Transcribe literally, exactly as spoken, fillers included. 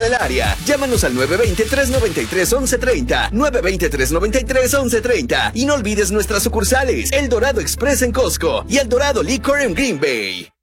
el área. Llámanos al nueve dos cero, tres nueve tres, once treinta, nueve dos cero, tres nueve tres, once treinta y no olvides nuestras sucursales, El Dorado Express en Costco y El Dorado Liquor en Green Bay.